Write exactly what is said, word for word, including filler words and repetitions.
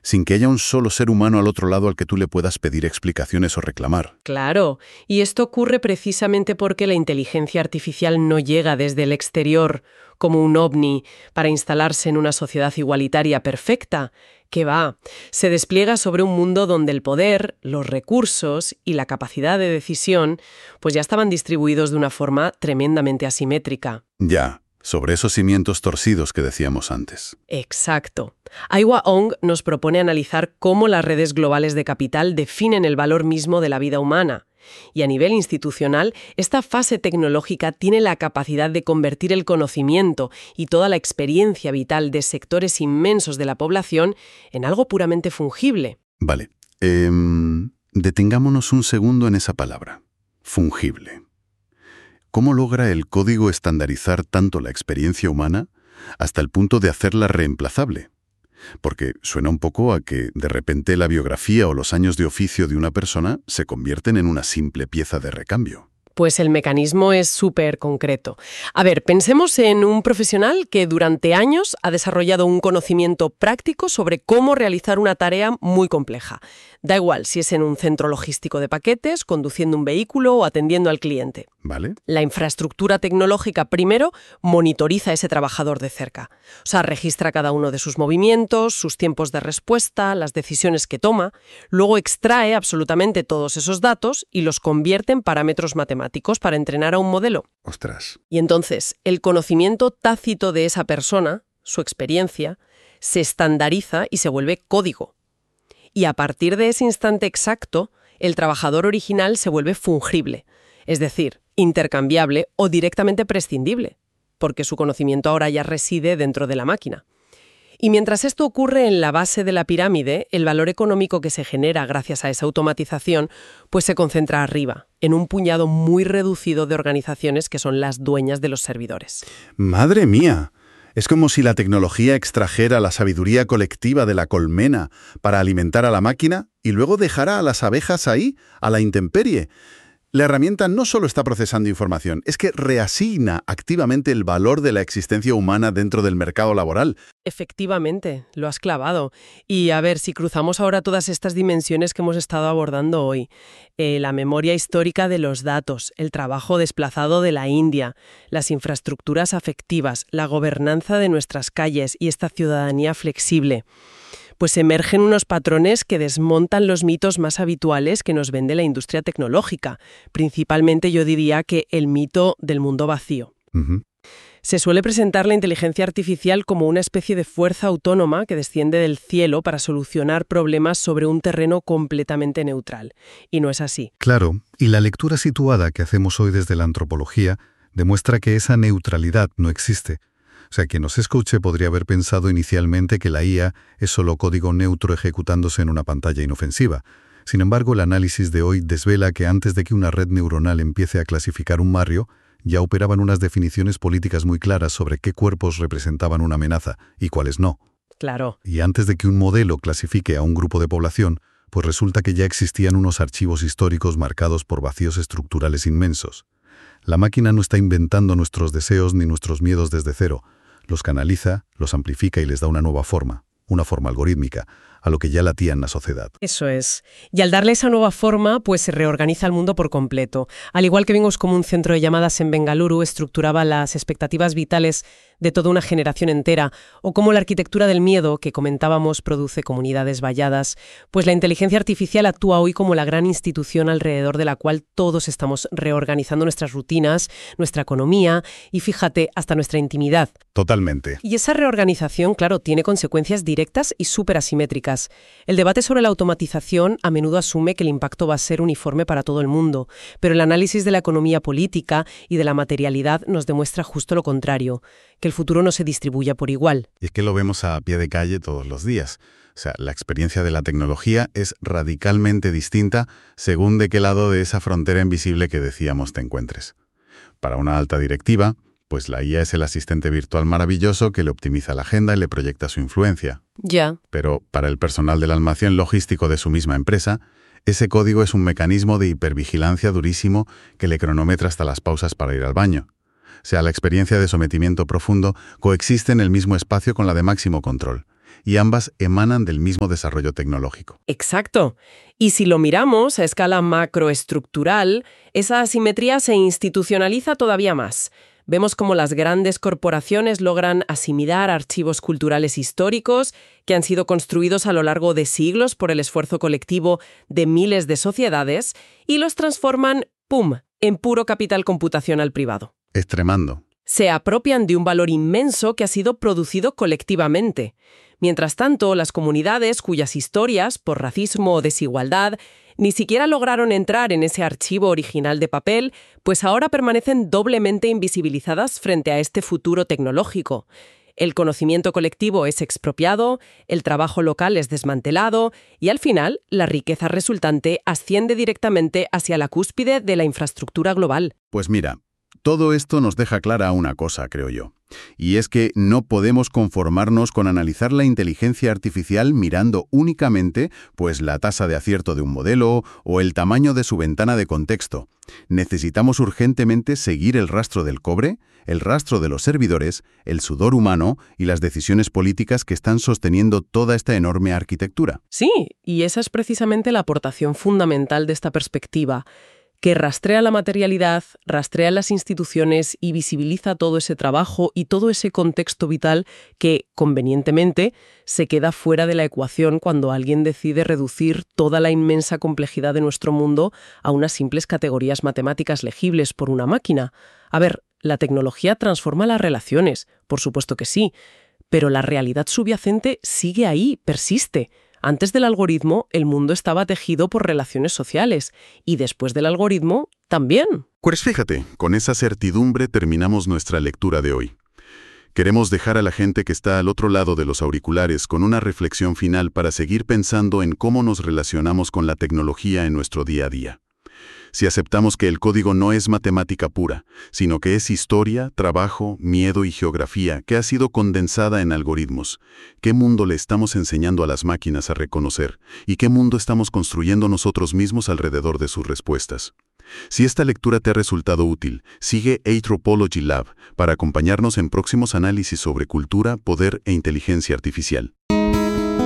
sin que haya un solo ser humano al otro lado al que tú le puedas pedir explicaciones o reclamar. Claro, y esto ocurre precisamente porque la inteligencia artificial no llega desde el exterior como un ovni para instalarse en una sociedad igualitaria perfecta. Que va, se despliega sobre un mundo donde el poder, los recursos y la capacidad de decisión pues ya estaban distribuidos de una forma tremendamente asimétrica. Ya. Sobre esos cimientos torcidos que decíamos antes. Exacto. Aiwa Ong nos propone analizar cómo las redes globales de capital definen el valor mismo de la vida humana. Y a nivel institucional, esta fase tecnológica tiene la capacidad de convertir el conocimiento y toda la experiencia vital de sectores inmensos de la población en algo puramente fungible. Vale. Eh, detengámonos un segundo en esa palabra. Fungible. ¿Cómo logra el código estandarizar tanto la experiencia humana hasta el punto de hacerla reemplazable? Porque suena un poco a que, de repente, la biografía o los años de oficio de una persona se convierten en una simple pieza de recambio. Pues el mecanismo es súper concreto. A ver, pensemos en un profesional que durante años ha desarrollado un conocimiento práctico sobre cómo realizar una tarea muy compleja. Da igual si es en un centro logístico de paquetes, conduciendo un vehículo o atendiendo al cliente. ¿Vale? La infraestructura tecnológica primero monitoriza a ese trabajador de cerca. O sea, registra cada uno de sus movimientos, sus tiempos de respuesta, las decisiones que toma. Luego extrae absolutamente todos esos datos y los convierte en parámetros matemáticos para entrenar a un modelo. Ostras. Y entonces, el conocimiento tácito de esa persona, su experiencia, se estandariza y se vuelve código. Y a partir de ese instante exacto, el trabajador original se vuelve fungible, es decir, intercambiable o directamente prescindible, porque su conocimiento ahora ya reside dentro de la máquina. Y mientras esto ocurre en la base de la pirámide, el valor económico que se genera gracias a esa automatización, pues se concentra arriba, en un puñado muy reducido de organizaciones que son las dueñas de los servidores. ¡Madre mía! Es como si la tecnología extrajera la sabiduría colectiva de la colmena para alimentar a la máquina y luego dejara a las abejas ahí, a la intemperie. La herramienta no solo está procesando información, es que reasigna activamente el valor de la existencia humana dentro del mercado laboral. Efectivamente, lo has clavado. Y a ver, si cruzamos ahora todas estas dimensiones que hemos estado abordando hoy, eh, la memoria histórica de los datos, el trabajo desplazado de la India, las infraestructuras afectivas, la gobernanza de nuestras calles y esta ciudadanía flexible, pues emergen unos patrones que desmontan los mitos más habituales que nos vende la industria tecnológica. Principalmente yo diría que el mito del mundo vacío. Uh-huh. Se suele presentar la inteligencia artificial como una especie de fuerza autónoma que desciende del cielo para solucionar problemas sobre un terreno completamente neutral. Y no es así. Claro, y la lectura situada que hacemos hoy desde la antropología demuestra que esa neutralidad no existe. O sea, quien nos escuche podría haber pensado inicialmente que la I A es solo código neutro ejecutándose en una pantalla inofensiva. Sin embargo, el análisis de hoy desvela que antes de que una red neuronal empiece a clasificar un barrio, ya operaban unas definiciones políticas muy claras sobre qué cuerpos representaban una amenaza y cuáles no. Claro. Y antes de que un modelo clasifique a un grupo de población, pues resulta que ya existían unos archivos históricos marcados por vacíos estructurales inmensos. La máquina no está inventando nuestros deseos ni nuestros miedos desde cero. Los canaliza, los amplifica y les da una nueva forma, una forma algorítmica, a lo que ya latía en la sociedad. Eso es. Y al darle esa nueva forma, pues se reorganiza el mundo por completo. Al igual que vimos como un centro de llamadas en Bengaluru estructuraba las expectativas vitales de toda una generación entera, o como la arquitectura del miedo que comentábamos produce comunidades valladas, pues la inteligencia artificial actúa hoy como la gran institución alrededor de la cual todos estamos reorganizando nuestras rutinas, nuestra economía y, fíjate, hasta nuestra intimidad. Totalmente. Y esa reorganización, claro, tiene consecuencias directas y súper asimétricas. El debate sobre la automatización a menudo asume que el impacto va a ser uniforme para todo el mundo, pero el análisis de la economía política y de la materialidad nos demuestra justo lo contrario, que el futuro no se distribuya por igual. Y es que lo vemos a pie de calle todos los días. O sea, la experiencia de la tecnología es radicalmente distinta según de qué lado de esa frontera invisible que decíamos te encuentres. Para una alta directiva, pues la I A es el asistente virtual maravilloso que le optimiza la agenda y le proyecta su influencia. Ya. Pero para el personal del almacén logístico de su misma empresa, ese código es un mecanismo de hipervigilancia durísimo que le cronometra hasta las pausas para ir al baño. O sea, la experiencia de sometimiento profundo coexiste en el mismo espacio con la de máximo control. y ambas emanan del mismo desarrollo tecnológico. Exacto. Y si lo miramos a escala macroestructural, esa asimetría se institucionaliza todavía más. Vemos cómo las grandes corporaciones logran asimilar archivos culturales históricos que han sido construidos a lo largo de siglos por el esfuerzo colectivo de miles de sociedades y los transforman, ¡pum!, en puro capital computacional privado. Es tremendo. Se apropian de un valor inmenso que ha sido producido colectivamente. Mientras tanto, las comunidades cuyas historias, por racismo o desigualdad, ni siquiera lograron entrar en ese archivo original de papel, pues ahora permanecen doblemente invisibilizadas frente a este futuro tecnológico. El conocimiento colectivo es expropiado, el trabajo local es desmantelado y al final la riqueza resultante asciende directamente hacia la cúspide de la infraestructura global. Pues mira, todo esto nos deja clara una cosa, creo yo. Y es que no podemos conformarnos con analizar la inteligencia artificial mirando únicamente, pues, la tasa de acierto de un modelo o el tamaño de su ventana de contexto. Necesitamos urgentemente seguir el rastro del cobre, el rastro de los servidores, el sudor humano y las decisiones políticas que están sosteniendo toda esta enorme arquitectura. Sí, y esa es precisamente la aportación fundamental de esta perspectiva, que rastrea la materialidad, rastrea las instituciones y visibiliza todo ese trabajo y todo ese contexto vital que, convenientemente, se queda fuera de la ecuación cuando alguien decide reducir toda la inmensa complejidad de nuestro mundo a unas simples categorías matemáticas legibles por una máquina. A ver, la tecnología transforma las relaciones, por supuesto que sí, pero la realidad subyacente sigue ahí, persiste. Antes del algoritmo, el mundo estaba tejido por relaciones sociales, y después del algoritmo, también. Pues fíjate, con esa certidumbre terminamos nuestra lectura de hoy. Queremos dejar a la gente que está al otro lado de los auriculares con una reflexión final para seguir pensando en cómo nos relacionamos con la tecnología en nuestro día a día. Si aceptamos que el código no es matemática pura, sino que es historia, trabajo, miedo y geografía que ha sido condensada en algoritmos, ¿qué mundo le estamos enseñando a las máquinas a reconocer y qué mundo estamos construyendo nosotros mismos alrededor de sus respuestas? Si esta lectura te ha resultado útil, sigue Anthropology Lab para acompañarnos en próximos análisis sobre cultura, poder e inteligencia artificial.